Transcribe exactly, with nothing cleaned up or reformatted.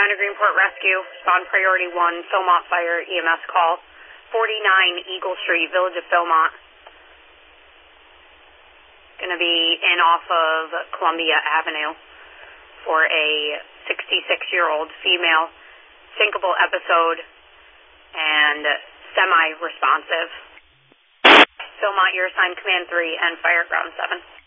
Carolina Greenport Rescue, respond priority one, Philmont Fire, E M S call, forty-nine Eagle Street, Village of Philmont. Going to be in off of Columbia Avenue for a sixty-six-year-old female, syncopal episode and semi-responsive. Philmont, you're assigned Command three and Fire Ground seven.